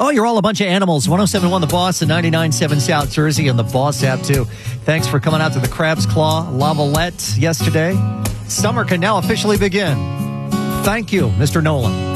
Oh, you're all a bunch of animals. 107.1 The Boss and 99.7 South Jersey and the Boss app, too. Thanks for coming out to the Crab's Claw Lavalette yesterday. Summer can now officially begin. Thank you, Mr. Nolan.